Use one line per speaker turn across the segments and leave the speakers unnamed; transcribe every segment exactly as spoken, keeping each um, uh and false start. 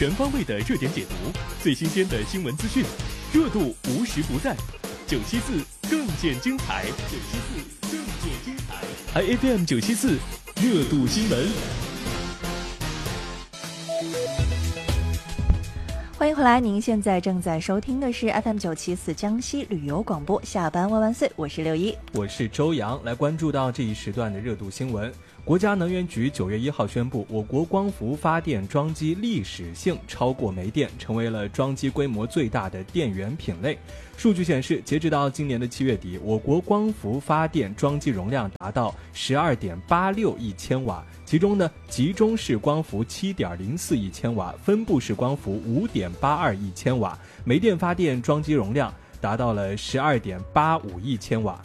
全方位的热点解读，最新鲜的新闻资讯，热度无时不在。九七四更见精彩，九七四更见精彩 ，I F M 九七四热度新闻。
欢迎回来，您现在正在收听的是 F M 九七四江西旅游广播，下班万万岁，我是六一，
我是周洋，来关注到这一时段的热度新闻。国家能源局九月一号宣布，我国光伏发电装机历史性超过煤电，成为了装机规模最大的电源品类。数据显示，截止到今年的七月底，我国光伏发电装机容量达到 十二点八六亿千瓦，其中呢，集中式光伏 七点零四亿千瓦，分布式光伏 五点八二亿千瓦，煤电发电装机容量达到了 十二点八五亿千瓦。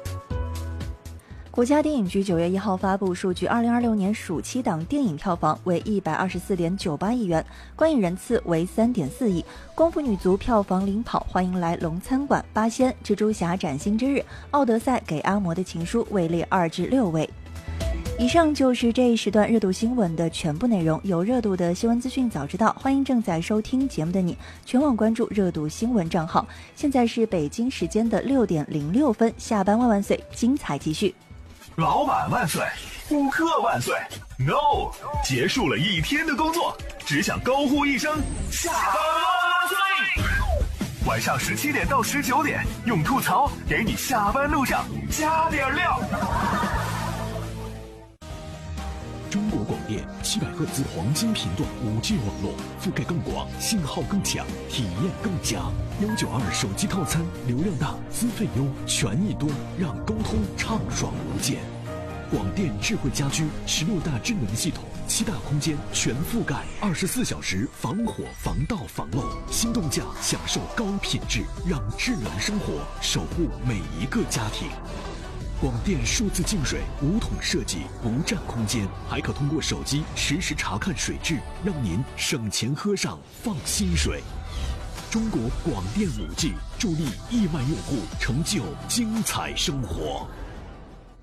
国家电影局九月一号发布数据，二零二六年暑期档电影票房为一百二十四点九八亿元，观影人次为三点四亿。功夫女足票房领跑，欢迎来龙餐馆、八仙、蜘蛛侠崭新之日、奥德赛给阿嬷的情书位列二至六位。以上就是这一时段热度新闻的全部内容。有热度的新闻资讯早知道，欢迎正在收听节目的你全网关注热度新闻账号。现在是北京时间的六点零六分，下班万万岁，精彩继续。
老板万岁，顾客万岁 ，No， 结束了一天的工作，只想高呼一声下班万岁。晚上十七点到十九点，用吐槽给你下班路上加点料。
中国广电七百赫兹黄金频段 五 G 网络，覆盖更广，信号更强，体验更佳。一九二手机套餐，流量大，资费优，权益多，让沟通畅爽无间。广电智慧家居，十六大智能系统，七大空间全覆盖，二十四小时防火防盗防漏。心动价享受高品质，让智能生活守护每一个家庭。广电数字净水无桶设计，不占空间，还可通过手机实时查看水质，让您省钱喝上放心水。中国广电 五 G 助力亿万用户成就精彩生活。